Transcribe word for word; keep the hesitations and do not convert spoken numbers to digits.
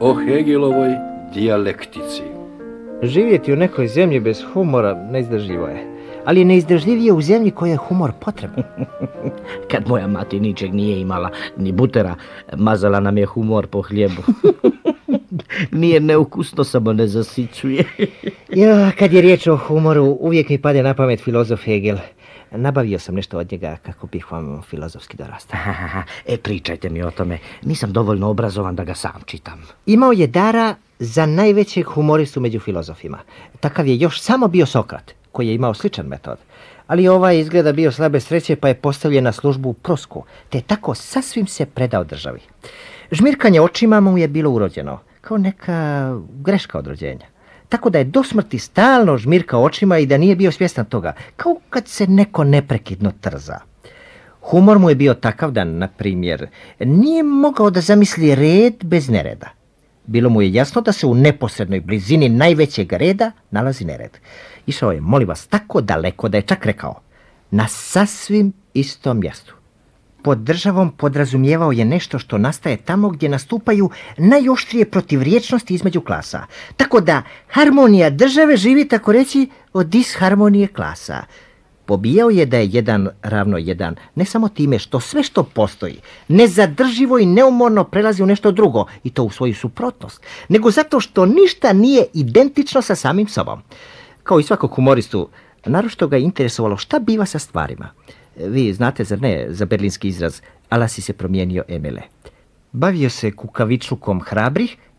o Hegelovoj dijalektici. Živjeti u nekoj zemlji bez humora neizdrživo je, ali je neizdržljivije u zemlji koja je humor potreban. Kad moja mati ničeg nije imala, ni butera, mazala nam je humor po hljebu. Nije neukusno, samo ne zasićuje. Jo, kad je riječ o humoru, uvijek mi pade na pamet filozof Hegel. Nabavio sam nešto od njega kako bih vam filozofski dorastao. E, pričajte mi o tome. Nisam dovoljno obrazovan da ga sam čitam. Imao je dara za najvećeg humoristu među filozofima. Takav je još samo bio Sokrat, koji je imao sličan metod. Ali ovaj izgleda bio slabe sreće, pa je postavljen na službu u Prusku, te tako sasvim se predao državi. Žmirkanje očima mu je bilo urođeno, kao neka greška od rođenja. Tako da je do smrti stalno žmirkao očima i da nije bio svjestan toga, kao kad se neko neprekidno trza. Humor mu je bio takav da, na primjer, nije mogao da zamisli red bez nereda. Bilo mu je jasno da se u neposrednoj blizini najvećeg reda nalazi nered. Išao je, molim vas, tako daleko da je čak rekao, na sasvim istom mjestu. Pod državom podrazumijevao je nešto što nastaje tamo gdje nastupaju najoštrije protivriječnosti između klasa. Tako da harmonija države živi, tako reći, od disharmonije klasa. Pobijao je da je jedan ravno jedan, ne samo time što sve što postoji nezadrživo i neumorno prelazi u nešto drugo, i to u svoju suprotnost, nego zato što ništa nije identično sa samim sobom. Kao i svakog humoristu, naročito ga je interesovalo šta biva sa stvarima. Vi znate, zar ne, za berlinski izraz "ala si se promijenio Emile". Bavio se kukavičlukom hrabrih